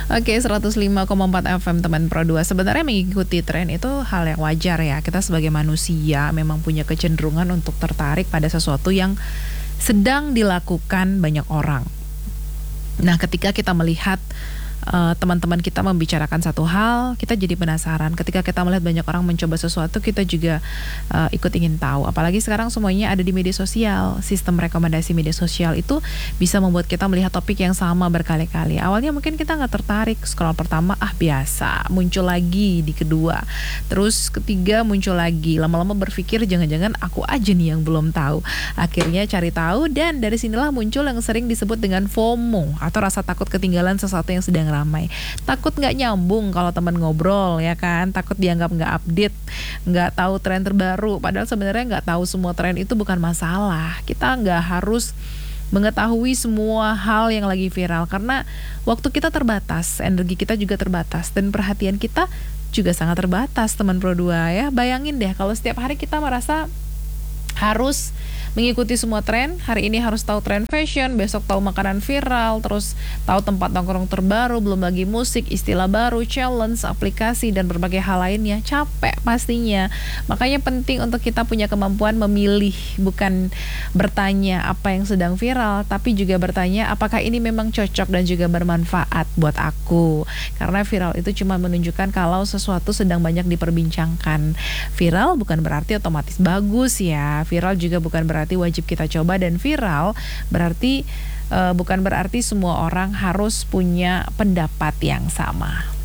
Oke, 105,4 FM teman Pro 2. Sebenarnya mengikuti tren itu hal yang wajar ya. Kita sebagai manusia memang punya kecenderungan untuk tertarik pada sesuatu yang sedang dilakukan banyak orang. Nah, ketika kita melihat teman-teman kita membicarakan satu hal, kita jadi penasaran. Ketika kita melihat banyak orang mencoba sesuatu, kita juga ikut ingin tahu. Apalagi sekarang semuanya ada di media sosial. Sistem rekomendasi media sosial itu bisa membuat kita melihat topik yang sama berkali-kali. Awalnya mungkin kita nggak tertarik, scroll pertama biasa, muncul lagi di kedua, terus ketiga muncul lagi. Lama-lama berpikir jangan-jangan aku aja nih yang belum tahu. Akhirnya cari tahu, dan dari sinilah muncul yang sering disebut dengan FOMO atau rasa takut ketinggalan sesuatu yang sedang ramai. Takut nggak nyambung kalau teman ngobrol, ya kan? Takut dianggap nggak update, nggak tahu tren terbaru. Padahal sebenarnya nggak tahu semua tren itu bukan masalah. Kita nggak harus mengetahui semua hal yang lagi viral, karena waktu kita terbatas, energi kita juga terbatas, dan perhatian kita juga sangat terbatas, teman Pro 2 ya. Bayangin deh kalau setiap hari kita merasa harus mengikuti semua tren. Hari ini harus tahu tren fashion, besok tahu makanan viral, terus tahu tempat nongkrong terbaru, belum lagi musik, istilah baru, challenge, aplikasi, dan berbagai hal lainnya. Capek pastinya. Makanya penting untuk kita punya kemampuan memilih, bukan bertanya apa yang sedang viral, tapi juga bertanya apakah ini memang cocok dan juga bermanfaat buat aku. Karena viral itu cuma menunjukkan kalau sesuatu sedang banyak diperbincangkan. Viral bukan berarti otomatis bagus ya. Viral juga bukan berarti wajib kita coba, dan viral berarti bukan berarti semua orang harus punya pendapat yang sama.